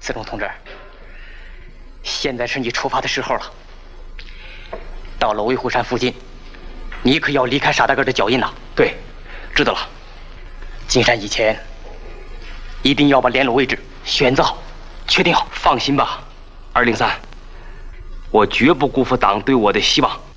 子龙同志，现在是你出发的时候了。到了威虎山附近，你可要离开沙大哥的脚印呐。 对，知道了。 进山以前，一定要把联络位置选择好，确定好。 放心吧，203，我绝不辜负党对我的希望。